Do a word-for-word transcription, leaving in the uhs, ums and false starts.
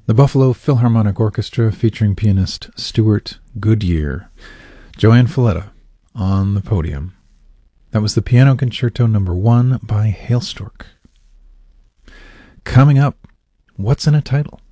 The Buffalo Philharmonic Orchestra featuring pianist Stuart Goodyear, Joanne Falletta on the podium. That was the Piano Concerto number one by Hailstork. Coming up, what's in a title?